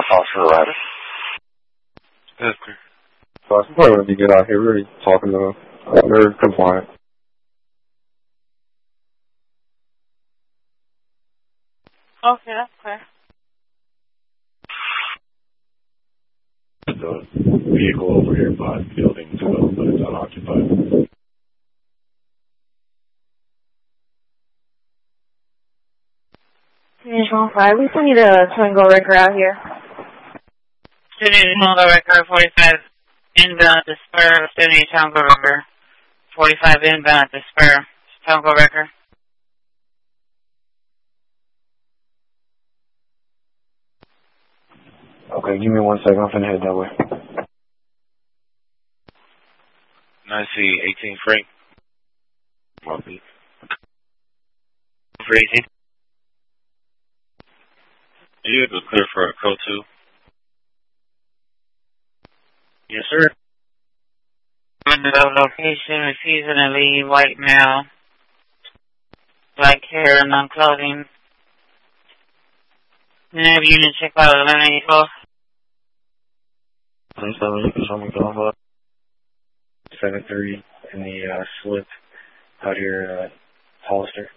Foster Rider. That's clear. So I probably when you get out here, we're already talking to them. They're compliant. Okay, that's clear. The vehicle over here by building 12, but it's unoccupied. National 5, we still need a Tango Wrecker out here. Student Tango Wrecker, 45 inbound to Spur. Student Tango Wrecker, 45 inbound to Spur. Tango Wrecker. Okay, give me 1 second. I'm finna head that way. 9C18 Frank. Copy. For 18. You go clear for code 2. Yes, sir. Window location, seasonally white male. Black hair, non-clothing. Nav unit check out 1184. I'm sorry, someone go up. 7-3 in the slip out here, Hollister.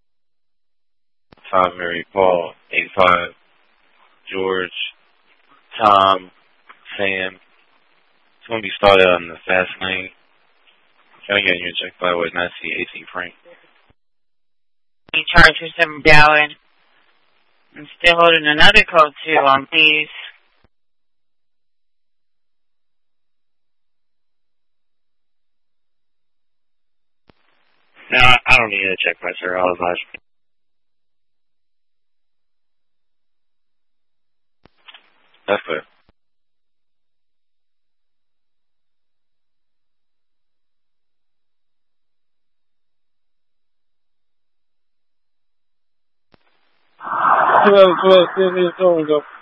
5 Mary Paul, 85 George, Tom, Sam. It's going to be started on the fast lane. Can I get you check by the way? 9C18 Frank. Charge for 7 gallon. I'm still holding another code 2 on these. No, I don't need a check by, sir. I'll advise you. That's clear. Still, still, go.